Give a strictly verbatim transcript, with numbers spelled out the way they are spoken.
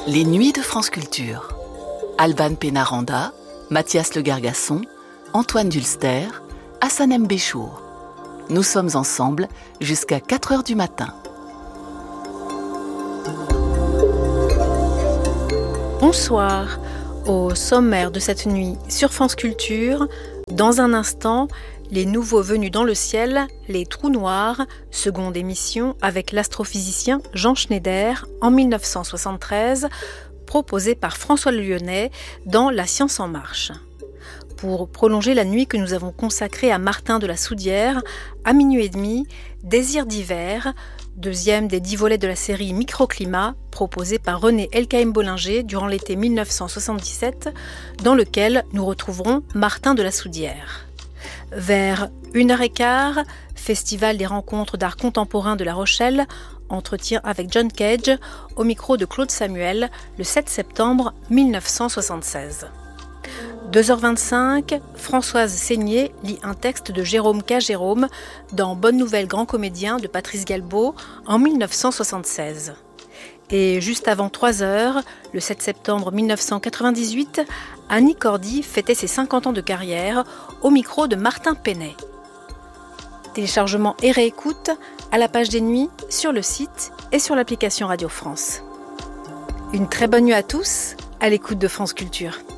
Les Nuits de France Culture. Alban Pénaranda, Mathias Le Gargasson, Antoine Dulster, Hassan M. Béchour. Nous sommes ensemble jusqu'à quatre heures du matin. Bonsoir. Au sommaire de cette nuit sur France Culture, dans un instant, les nouveaux venus dans le ciel, les trous noirs, seconde émission avec l'astrophysicien Jean Schneider en dix-neuf cent soixante-treize, proposé par François Le Lyonnais dans La Science en marche. Pour prolonger la nuit que nous avons consacrée à Martin de la Soudière, à minuit et demi, Désir d'hiver, deuxième des dix volets de la série Microclimat, proposé par René Elkaïm-Bollinger durant l'été dix-neuf cent soixante-dix-sept, dans lequel nous retrouverons Martin de la Soudière. Vers une heure quinze, Festival des rencontres d'art contemporain de La Rochelle, entretien avec John Cage, au micro de Claude Samuel, le sept septembre dix-neuf cent soixante-seize. deux heures vingt-cinq, Françoise Seigné lit un texte de Jérôme K. Jérôme dans Bonne Nouvelle Grand Comédien de Patrice Galbaud en dix-neuf cent soixante-seize. Et juste avant trois heures, le sept septembre dix-neuf cent quatre-vingt-dix-huit, Annie Cordy fêtait ses cinquante ans de carrière au micro de Martin Penet. Téléchargement et réécoute à la page des nuits, sur le site et sur l'application Radio France. Une très bonne nuit à tous, à l'écoute de France Culture.